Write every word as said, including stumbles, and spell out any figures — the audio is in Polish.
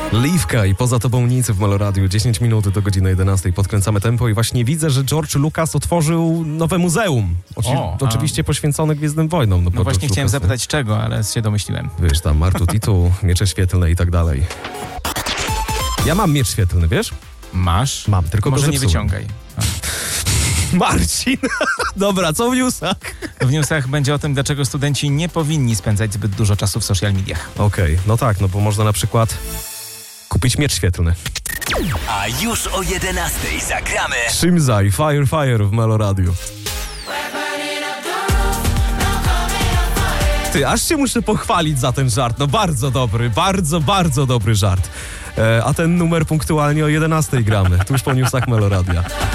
Liwka i Poza tobą nic w Meloradiu. dziesięć minut do godziny jedenastej. Podkręcamy tempo i właśnie widzę, że George Lucas otworzył nowe muzeum. Oczy- O, a- oczywiście poświęcone Gwiezdnym Wojnom. No bo właśnie George chciałem Lucas, zapytać czego, ale się domyśliłem. Wiesz, tam Artu Titu, miecze świetlne i tak dalej. Ja mam miecz świetlny, wiesz? Masz? Mam, tylko Może go nie zepsułem. wyciągaj. Marcin! Dobra, co w newsach? W newsach będzie o tym, dlaczego studenci nie powinni spędzać zbyt dużo czasu w social mediach. Okej, no tak, no bo można na przykład kupić miecz świetlny. A już o jedenastej zagramy. Shimza i Fire Fire w Meloradiu. Ty, aż się muszę pochwalić za ten żart. No bardzo dobry, bardzo, bardzo dobry żart. E, a ten numer punktualnie o jedenastej gramy, tuż po newsach Meloradia.